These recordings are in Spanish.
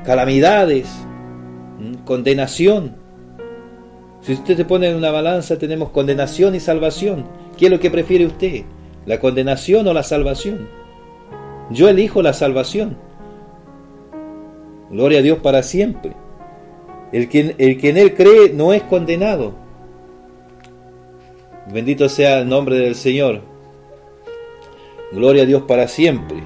calamidades, condenación. Si usted se pone en una balanza, tenemos condenación y salvación. ¿Qué es lo que prefiere usted? ¿La condenación o la salvación? Yo elijo la salvación. Gloria a Dios para siempre. El que en Él cree no es condenado. Bendito sea el nombre del Señor. Gloria a Dios para siempre.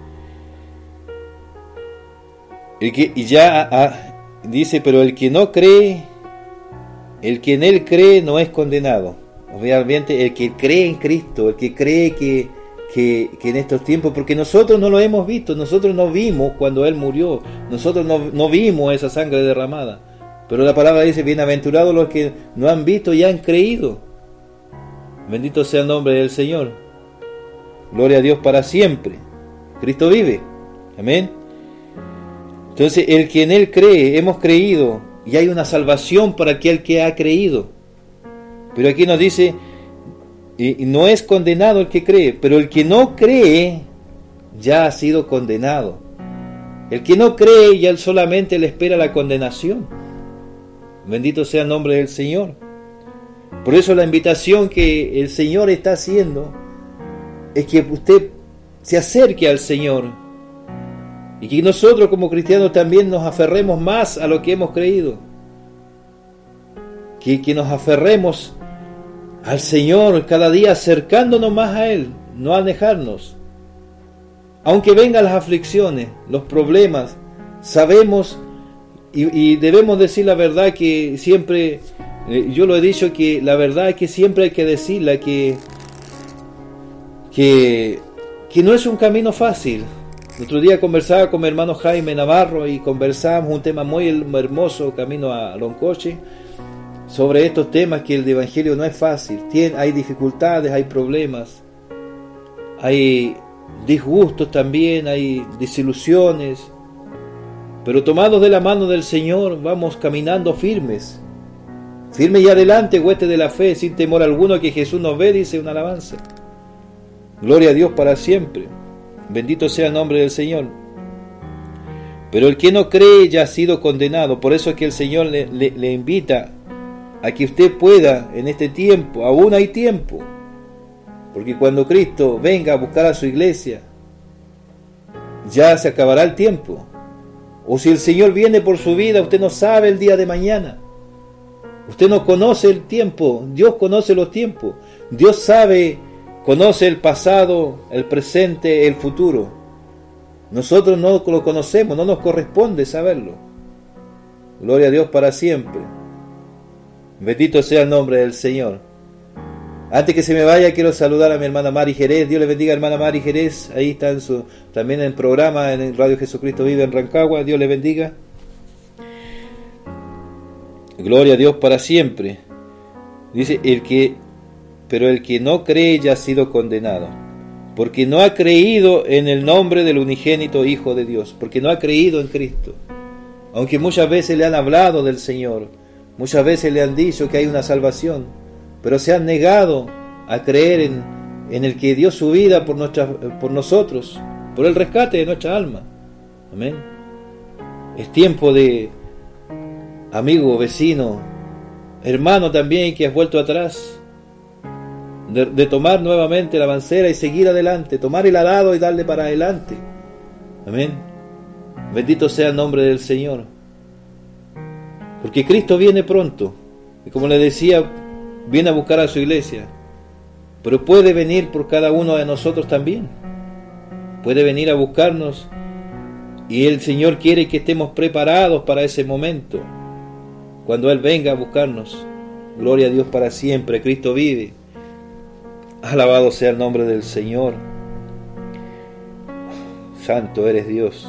Dice, pero el que no cree, el que en Él cree no es condenado. Realmente el que cree en Cristo, el que cree que en estos tiempos, porque nosotros no lo hemos visto, nosotros no vimos cuando Él murió, nosotros no vimos esa sangre derramada, pero la palabra dice, bienaventurados los que no han visto y han creído. Bendito sea el nombre del Señor. Gloria a Dios para siempre. Cristo vive. Amén. Entonces, el que en Él cree, hemos creído, y hay una salvación para aquel que ha creído. Pero aquí nos dice, y no es condenado el que cree, pero el que no cree ya ha sido condenado. El que no cree ya solamente le espera la condenación. Bendito sea el nombre del Señor. Por eso la invitación que el Señor está haciendo es que usted se acerque al Señor y que nosotros como cristianos también nos aferremos más a lo que hemos creído, que nos aferremos al Señor cada día, acercándonos más a Él, no alejarnos. Aunque vengan las aflicciones, los problemas, sabemos y debemos decir la verdad, que siempre, yo lo he dicho, que la verdad es que siempre hay que decirla, que no es un camino fácil. El otro día conversaba con mi hermano Jaime Navarro y conversábamos un tema muy hermoso, camino a Loncoche, sobre estos temas, que el evangelio no es fácil. Hay dificultades, hay problemas, hay disgustos también, hay desilusiones, pero tomados de la mano del Señor vamos caminando firmes y adelante, hueste de la fe, sin temor alguno, que Jesús nos ve, dice una alabanza. Gloria a Dios para siempre. Bendito sea el nombre del Señor. Pero el que no cree ya ha sido condenado. Por eso es que el Señor le invita a que usted pueda, en este tiempo, aún hay tiempo, porque cuando Cristo venga a buscar a su iglesia, ya se acabará el tiempo. O si el Señor viene por su vida, usted no sabe el día de mañana. Usted no conoce el tiempo. Dios conoce los tiempos. Dios sabe, conoce el pasado, el presente, el futuro. Nosotros no lo conocemos, no nos corresponde saberlo. Gloria a Dios para siempre. Bendito sea el nombre del Señor. Antes que se me vaya, quiero saludar a mi hermana Mari Jerez. Dios le bendiga, hermana Mari Jerez. Ahí está también en programa en Radio Jesucristo Vive en Rancagua. Dios le bendiga. Gloria a Dios para siempre. Dice, pero el que no cree ya ha sido condenado, porque no ha creído en el nombre del unigénito Hijo de Dios, porque no ha creído en Cristo. Aunque muchas veces le han hablado del Señor, muchas veces le han dicho que hay una salvación, pero se han negado a creer en el que dio su vida por nosotros, por el rescate de nuestra alma. Amén. Es tiempo de, amigo, vecino, hermano también que has vuelto atrás, de tomar nuevamente la avancera y seguir adelante, tomar el arado y darle para adelante. Amén. Bendito sea el nombre del Señor. Porque Cristo viene pronto. Y como le decía, viene a buscar a su iglesia. Pero puede venir por cada uno de nosotros también. Puede venir a buscarnos. Y el Señor quiere que estemos preparados para ese momento, cuando Él venga a buscarnos. Gloria a Dios para siempre. Cristo vive. Alabado sea el nombre del Señor. Santo eres Dios.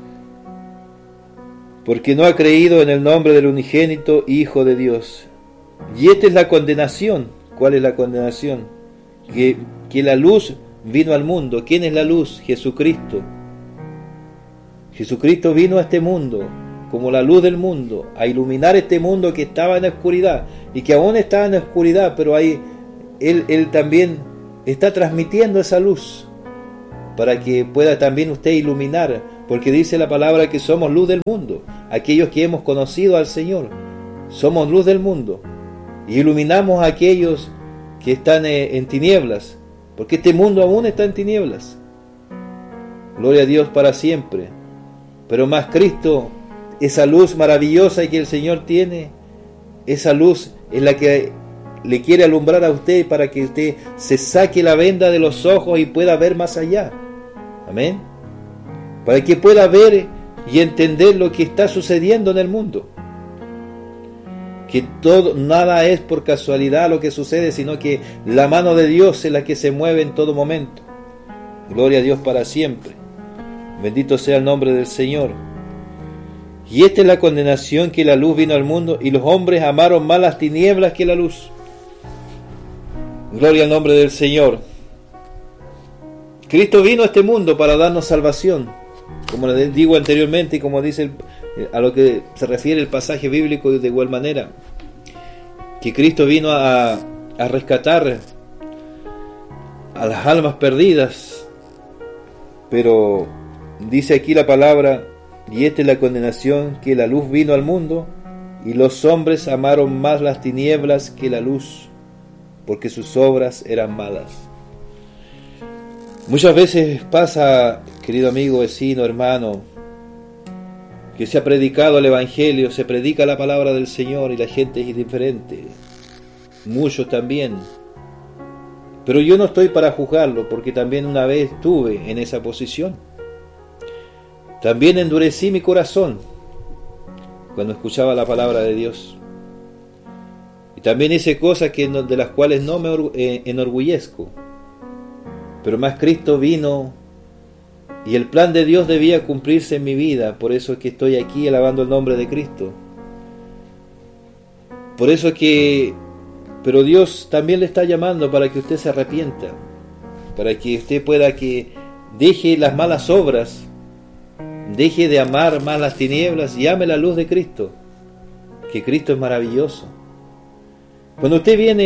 Porque no ha creído en el nombre del unigénito Hijo de Dios. Y esta es la condenación. ¿Cuál es la condenación? Que la luz vino al mundo. ¿Quién es la luz? Jesucristo. Jesucristo vino a este mundo como la luz del mundo, a iluminar este mundo que estaba en la oscuridad y que aún está en la oscuridad, pero ahí Él también está transmitiendo esa luz para que pueda también usted iluminar, porque dice la palabra que somos luz del mundo. Aquellos que hemos conocido al Señor, somos luz del mundo, y iluminamos a aquellos que están en tinieblas, porque este mundo aún está en tinieblas. Gloria a Dios para siempre. Pero más Cristo, esa luz maravillosa que el Señor tiene, esa luz es la que le quiere alumbrar a usted para que usted se saque la venda de los ojos y pueda ver más allá. Amén. Para que pueda ver y entender lo que está sucediendo en el mundo. Que nada es por casualidad lo que sucede, sino que la mano de Dios es la que se mueve en todo momento. Gloria a Dios para siempre. Bendito sea el nombre del Señor. Y esta es la condenación, que la luz vino al mundo y los hombres amaron más las tinieblas que la luz. Gloria al nombre del Señor. Cristo vino a este mundo para darnos salvación, como les digo anteriormente y como dice a lo que se refiere el pasaje bíblico de igual manera, que Cristo vino a rescatar a las almas perdidas. Pero dice aquí la palabra: y esta es la condenación, que la luz vino al mundo y los hombres amaron más las tinieblas que la luz, porque sus obras eran malas. Muchas veces pasa, querido amigo, vecino, hermano, que se ha predicado el Evangelio, se predica la palabra del Señor y la gente es indiferente. Muchos también. Pero yo no estoy para juzgarlo, porque también una vez estuve en esa posición. También endurecí mi corazón cuando escuchaba la palabra de Dios. Y también hice cosas de las cuales no me enorgullezco. Pero más Cristo vino y el plan de Dios debía cumplirse en mi vida. Por eso es que estoy aquí alabando el nombre de Cristo. Por eso es que... Pero Dios también le está llamando para que usted se arrepienta, para que usted pueda que deje las malas obras, deje de amar más las tinieblas y ame la luz de Cristo, que Cristo es maravilloso. Cuando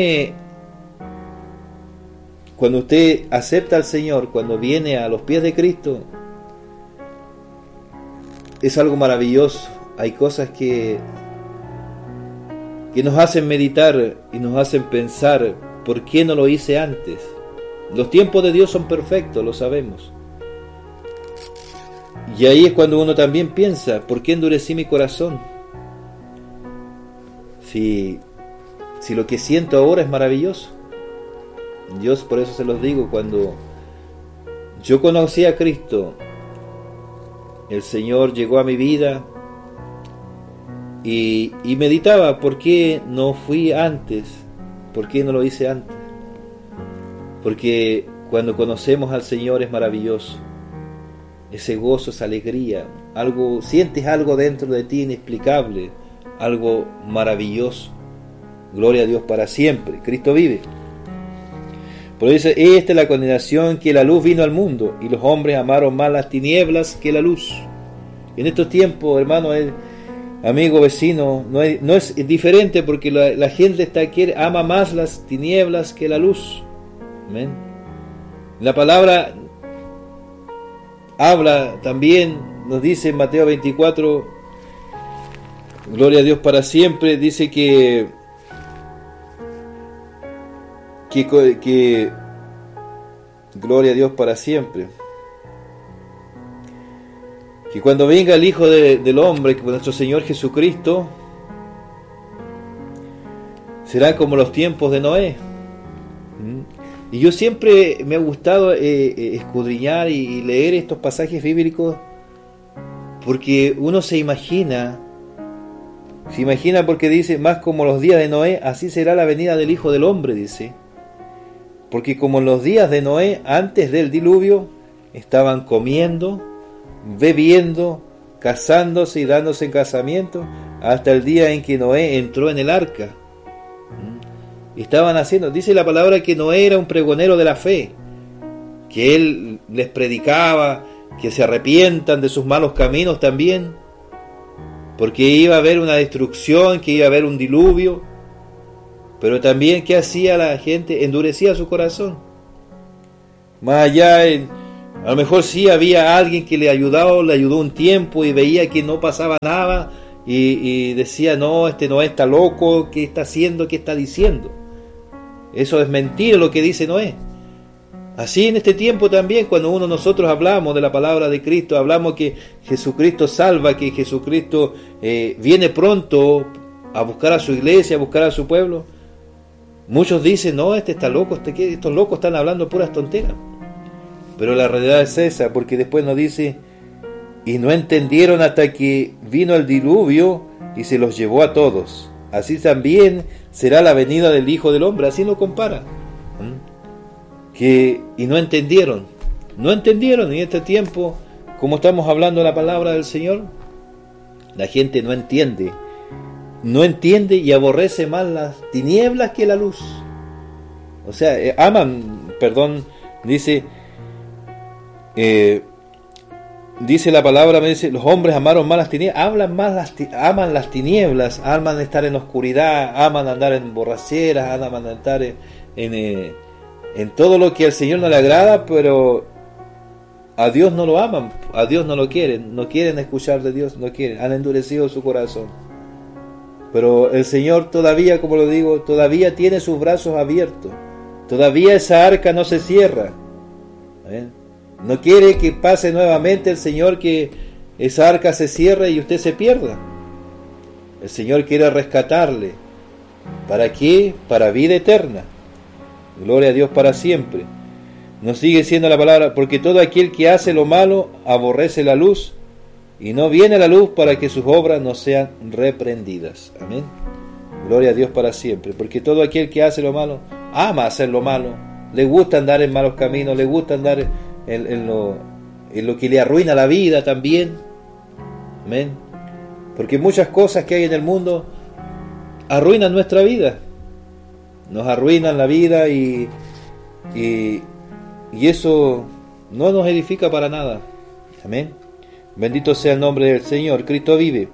usted acepta al Señor, cuando viene a los pies de Cristo, es algo maravilloso. Hay cosas que nos hacen meditar y nos hacen pensar, ¿por qué no lo hice antes? Los tiempos de Dios son perfectos, lo sabemos. Y ahí es cuando uno también piensa, ¿por qué endurecí mi corazón? Si lo que siento ahora es maravilloso. Yo por eso se los digo, cuando yo conocí a Cristo, el Señor llegó a mi vida y meditaba, ¿por qué no fui antes? ¿Por qué no lo hice antes? Porque cuando conocemos al Señor es maravilloso. Ese gozo, esa alegría, sientes algo dentro de ti inexplicable, algo maravilloso. Gloria a Dios para siempre. Cristo vive. Por eso esta es la condenación, que la luz vino al mundo y los hombres amaron más las tinieblas que la luz. En estos tiempos, hermano, amigo, vecino, no es diferente, porque la gente ama más las tinieblas que la luz. Amén. La palabra habla también, nos dice en Mateo 24, gloria a Dios para siempre, dice que gloria a Dios para siempre, que cuando venga el Hijo del Hombre, que nuestro Señor Jesucristo, será como los tiempos de Noé. Y yo siempre me ha gustado escudriñar y leer estos pasajes bíblicos, porque uno se imagina porque dice, más como los días de Noé, así será la venida del Hijo del Hombre, dice. Porque como en los días de Noé, antes del diluvio, estaban comiendo, bebiendo, casándose y dándose en casamiento, hasta el día en que Noé entró en el arca. Estaban haciendo, dice la palabra, que Noé era un pregonero de la fe, que él les predicaba que se arrepientan de sus malos caminos también, porque iba a haber una destrucción, que iba a haber un diluvio. Pero también, ¿qué hacía la gente? Endurecía su corazón. Más allá en A lo mejor sí había alguien que le ayudó un tiempo y veía que no pasaba nada y decía, no, este Noé está loco, ¿qué está haciendo? ¿Qué está diciendo? Eso es mentira lo que dice Noé. Así en este tiempo también, cuando nosotros hablamos de la palabra de Cristo, hablamos que Jesucristo salva, que Jesucristo viene pronto a buscar a su iglesia, a buscar a su pueblo. Muchos dicen, no, este está loco, estos locos están hablando puras tonteras. Pero la realidad es esa, porque después nos dice, y no entendieron hasta que vino el diluvio y se los llevó a todos. Así también será la venida del Hijo del Hombre, así lo compara. Y no entendieron en este tiempo, como estamos hablando de la palabra del Señor, la gente no entiende y aborrece más las tinieblas que la luz. O sea, dice la palabra, me dice, los hombres amaron más las tinieblas, aman las tinieblas, aman estar en oscuridad, aman andar en borracheras, aman estar en todo lo que al Señor no le agrada, pero a Dios no lo aman, a Dios no lo quieren, no quieren escuchar de Dios, no quieren, han endurecido su corazón. Pero el Señor todavía, como lo digo, todavía tiene sus brazos abiertos, todavía esa arca no se cierra. No quiere que pase nuevamente el Señor, que esa arca se cierre y usted se pierda. El Señor quiere rescatarle. ¿Para qué? Para vida eterna. Gloria a Dios para siempre. Nos sigue diciendo la palabra, porque todo aquel que hace lo malo aborrece la luz y no viene a la luz para que sus obras no sean reprendidas. Amén. Gloria a Dios para siempre. Porque todo aquel que hace lo malo ama hacer lo malo, le gusta andar en malos caminos, le gusta andar en lo que le arruina la vida también. Amén. Porque muchas cosas que hay en el mundo arruinan nuestra vida, nos arruinan la vida y eso no nos edifica para nada. Amén. Bendito sea el nombre del Señor. Cristo vive.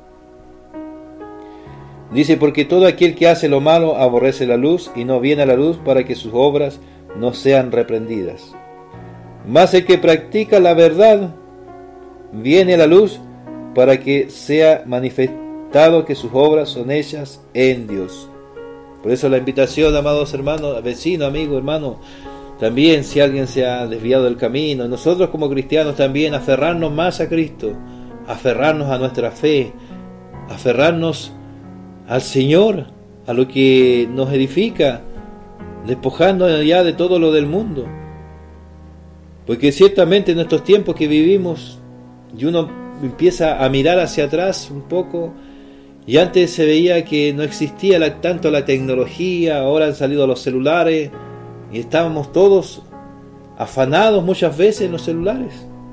Dice, porque todo aquel que hace lo malo aborrece la luz y no viene a la luz para que sus obras no sean reprendidas. Mas el que practica la verdad viene a la luz para que sea manifestado que sus obras son hechas en Dios. Por eso la invitación, amados hermanos, vecino, amigo, hermano, también si alguien se ha desviado del camino, nosotros como cristianos también aferrarnos más a Cristo, aferrarnos a nuestra fe, aferrarnos al Señor, a lo que nos edifica, despojándonos ya de todo lo del mundo. Porque ciertamente en estos tiempos que vivimos, y uno empieza a mirar hacia atrás un poco, y antes se veía que no existía tanto la tecnología, ahora han salido los celulares, y estábamos todos afanados muchas veces en los celulares.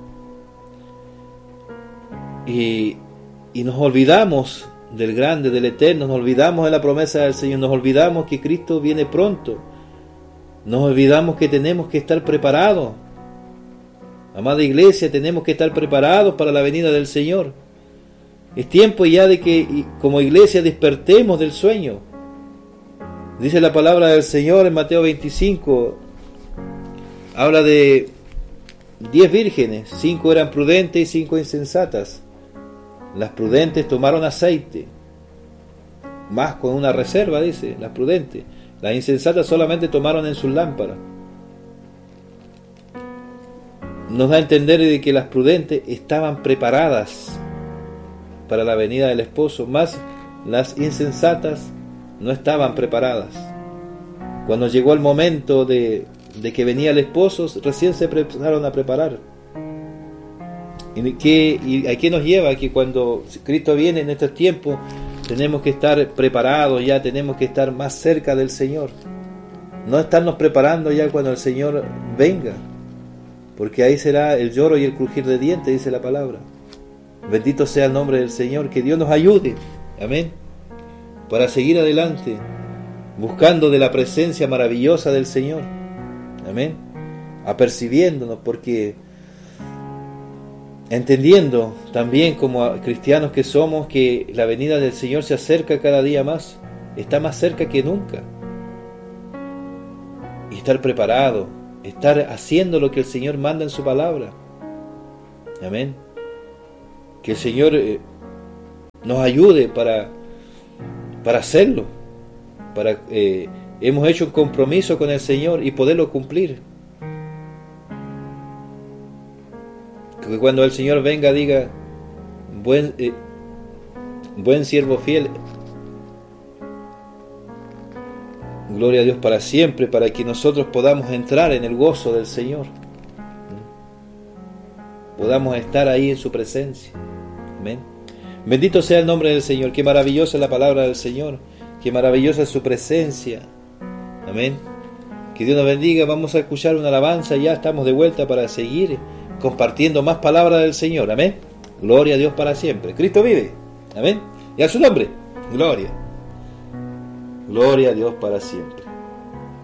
Y nos olvidamos del grande, del eterno, nos olvidamos de la promesa del Señor, nos olvidamos que Cristo viene pronto, nos olvidamos que tenemos que estar preparados. Amada iglesia, tenemos que estar preparados para la venida del Señor. Es tiempo ya de que como iglesia despertemos del sueño. Dice la palabra del Señor en Mateo 25, habla de 10 vírgenes, 5 eran prudentes y 5 insensatas. Las prudentes tomaron aceite, más con una reserva, dice, las prudentes. Las insensatas solamente tomaron en sus lámparas. Nos da a entender de que las prudentes estaban preparadas para la venida del esposo, más las insensatas no estaban preparadas. Cuando llegó el momento de que venía el esposo, recién se empezaron a preparar. ¿Y a qué nos lleva? Que cuando Cristo viene en estos tiempos, tenemos que estar preparados ya, tenemos que estar más cerca del Señor. No estarnos preparando ya cuando el Señor venga, porque ahí será el lloro y el crujir de dientes, dice la palabra. Bendito sea el nombre del Señor, que Dios nos ayude, amén, para seguir adelante, buscando de la presencia maravillosa del Señor, amén, apercibiéndonos, porque entendiendo también como cristianos que somos, que la venida del Señor se acerca cada día más, está más cerca que nunca, y estar preparado, estar haciendo lo que el Señor manda en su palabra. Amén. Que el Señor nos ayude para hacerlo. Hemos hecho un compromiso con el Señor y poderlo cumplir. Que cuando el Señor venga diga, buen siervo fiel, gloria a Dios para siempre, para que nosotros podamos entrar en el gozo del Señor, podamos estar ahí en su presencia. Amén. Bendito sea el nombre del Señor. Qué maravillosa es la palabra del Señor, qué maravillosa es su presencia. Amén. Que Dios nos bendiga. Vamos a escuchar una alabanza y ya estamos de vuelta para seguir compartiendo más palabras del Señor. Amén. Gloria a Dios para siempre. Cristo vive. Amén. Y a su nombre, gloria. Gloria a Dios para siempre.